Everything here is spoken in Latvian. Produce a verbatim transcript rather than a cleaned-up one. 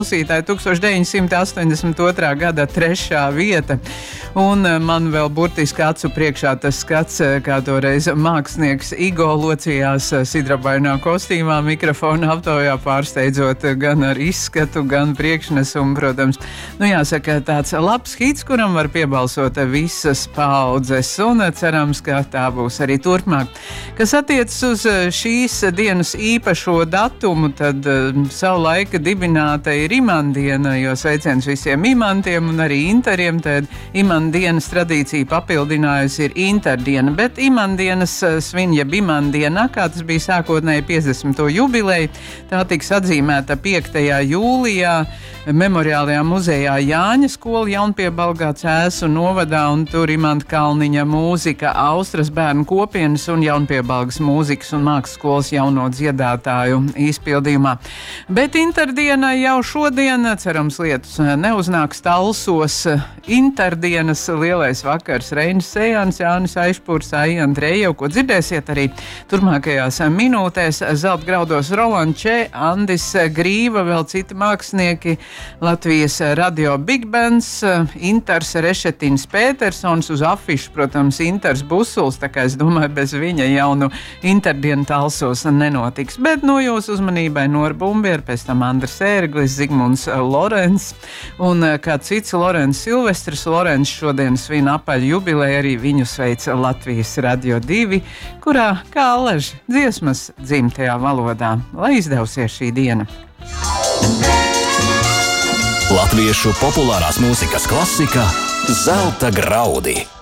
klausītāji, tūkstoš deviņsimt astoņdesmit otrā gada trešā vieta. Un man vēl burtiski acu priekšā tas skats, kā toreiz mākslinieks Igo locījās sidrabainā kostīmā, mikrofona aptaujā, pārsteidzot gan ar izskatu, gan priekšnesumu, protams. Nu, jāsaka, tāds labs hits, kuram var piebalsot visas paaudzes, un cerams, ka tā būs arī turpmāk. Kas attiecas uz šīs dienas īpašo datumu, tad savu laika dibināta ir imandiena, jo sveiciens visiem imantiem un arī interiem, tad imandienas tradīcija papildinājusi ir interdiena, bet imandienas svin jeb imandienā, kā tas bija sākotnēji piecdesmito jubileju, tā tiks atzīmēta piektajā jūlijā Memoriālajā muzejā Jāņa skola Jaunpiebalgā Cēsu novadā, un tur Imanta Kalniņa mūzika, Austras bērnu kopienas un Jaunpiebalgas mūzikas un mākslas skolas jauno dziedātāju izpildījumā. Bet interdiena jau šodien, cerams, lietus neuznāks Talsos. Interdienas lielais vakars, Reinis Sejans, Jānis Aišpūrs, Aija Andreja, ko dzirdēsiet arī turmākajās minūtēs. Zeltgraudos Roland Če, Andis Grīva, vēl citi mākslinieki, Latvijas radio Big Bands, Inters Rešetins Pētersons, uz afišu, protams, Inters Busuls, tā kā es domāju, bez viņa jaunu interdienu Talsos nenotiks. Bet no jūsu uzmanībai Nora Bumbiera, pēc tam Andris Ērglis, Zigmunds Lorents un kāds cits Lorents Silvestris. Lorents šodien svin apaļ jubileju, arī viņu sveic Latvijas Radio divi, kurā kā alaž dziesmas dzimtajā valodā. Lai izdevusies šī diena! Latviešu populārās mūzikas klasika Zelta graudi.